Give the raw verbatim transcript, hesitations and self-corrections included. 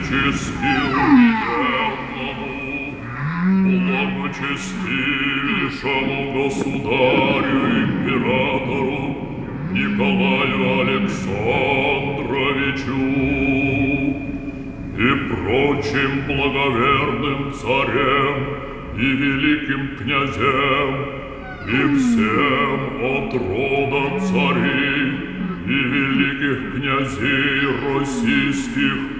благочестивейшему государю императору Николаю Александровичу и прочим благоверным царям и великим князям и всем от рода царей и великих князей российских